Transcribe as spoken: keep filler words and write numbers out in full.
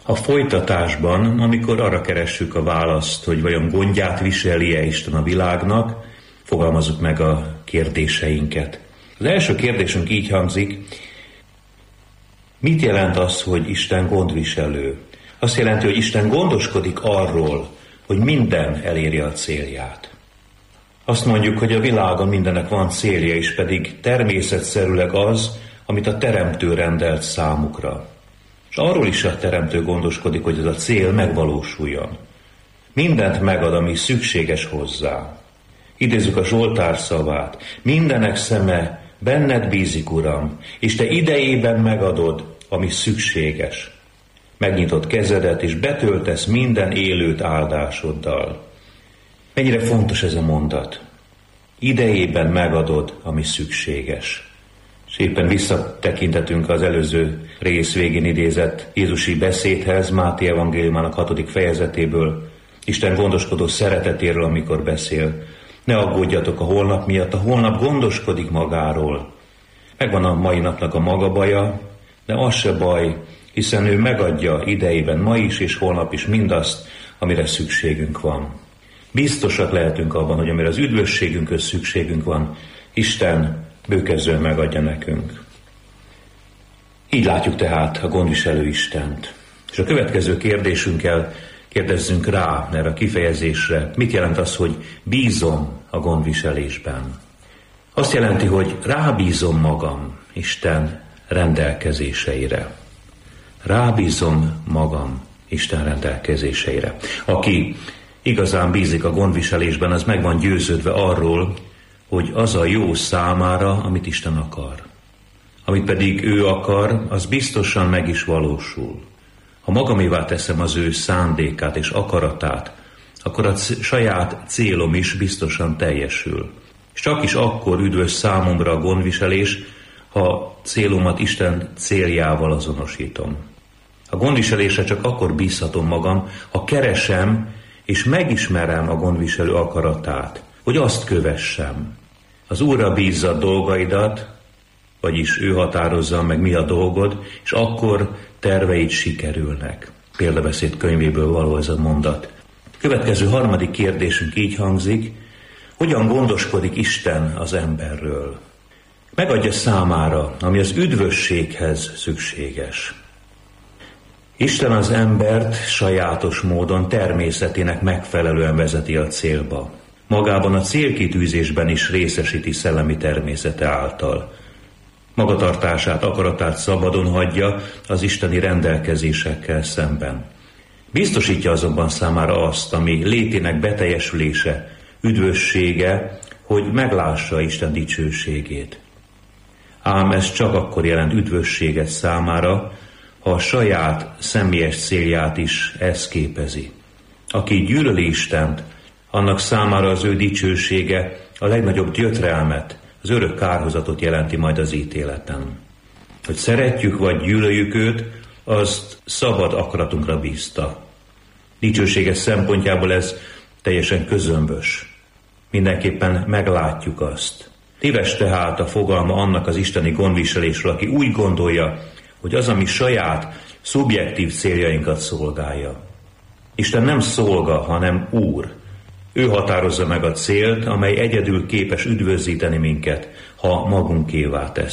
A folytatásban, amikor arra keressük a választ, hogy vajon gondját viseli-e Isten a világnak, fogalmazzuk meg a kérdéseinket. Az első kérdésünk így hangzik: mit jelent az, hogy Isten gondviselő? Azt jelenti, hogy Isten gondoskodik arról, hogy minden elérje a célját. Azt mondjuk, hogy a világon mindennek van célja, és pedig természetszerűleg az, amit a Teremtő rendelt számukra. És arról is a Teremtő gondoskodik, hogy ez a cél megvalósuljon. Mindent megad, ami szükséges hozzá. Idézzük a Zsoltár szavát: mindenek szeme benned bízik, Uram, és te idejében megadod, ami szükséges. Megnyitod kezedet, és betöltesz minden élőt áldásoddal. Mennyire fontos ez a mondat. Idejében megadod, ami szükséges. És éppen visszatekintetünk az előző rész végén idézett Jézusi beszédhez, Máté evangéliumának hatodik fejezetéből, Isten gondoskodó szeretetéről, amikor beszél. Ne aggódjatok a holnap miatt, a holnap gondoskodik magáról. Megvan a mai napnak a maga baja, de az se baj, hiszen ő megadja idejében ma is és holnap is mindazt, amire szükségünk van. Biztosak lehetünk abban, hogy amire az üdvösségünkhöz szükségünk van, Isten bőkezően megadja nekünk. Így látjuk tehát a gondviselő Istent. És a következő kérdésünkkel kérdezzünk rá erre a kifejezésre: mit jelent az, hogy bízom a gondviselésben? Azt jelenti, hogy rábízom magam Isten rendelkezéseire. Rábízom magam Isten rendelkezéseire. Aki igazán bízik a gondviselésben, az meg van győződve arról, hogy az a jó számára, amit Isten akar. Amit pedig ő akar, az biztosan meg is valósul. Ha magamévá teszem az ő szándékát és akaratát, akkor a c- saját célom is biztosan teljesül. És csak is akkor üdvös számomra a gondviselés, ha célomat Isten céljával azonosítom. A gondviselésre csak akkor bízhatom magam, ha keresem és megismerem a gondviselő akaratát, hogy azt kövessem. Az Úrra bízzad dolgaidat, vagyis ő határozza meg, mi a dolgod, és akkor terveid sikerülnek. Példabeszéd könyvéből való ez a mondat. Következő harmadik kérdésünk így hangzik: hogyan gondoskodik Isten az emberről? Megadja számára, ami az üdvösséghez szükséges. Isten az embert sajátos módon, természetének megfelelően vezeti a célba. Magában a célkitűzésben is részesíti szellemi természete által. Magatartását, akaratát szabadon hagyja az isteni rendelkezésekkel szemben. Biztosítja azonban számára azt, ami létének beteljesülése, üdvössége, hogy meglássa Isten dicsőségét. Ám ez csak akkor jelent üdvösséget számára, ha a saját személyes célját is ez képezi. Aki gyűlöli Istent, annak számára az ő dicsősége a legnagyobb gyötrelmet, az örök kárhozatot jelenti majd az ítéleten. Hogy szeretjük vagy gyűlöljük őt, azt szabad akaratunkra bízta. Dicsőséges szempontjából ez teljesen közömbös. Mindenképpen meglátjuk azt. Téves tehát a fogalma annak az isteni gondviselésről, aki úgy gondolja, hogy az, ami saját, szubjektív céljainkat szolgálja. Isten nem szolga, hanem Úr. Ő határozza meg a célt, amely egyedül képes üdvözíteni minket, ha magunkévá tesz.